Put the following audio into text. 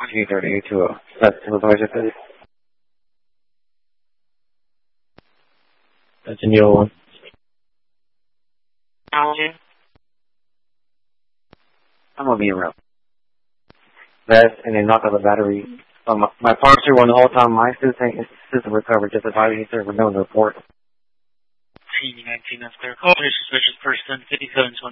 G38 to a that's supervisor, please. That's a Neil 1. I'm gonna be around. Vest and then knock out the battery. My parser won the whole time. My system recovered just advising sir with no report. T19, that's clear. Call for suspicious person, 5720.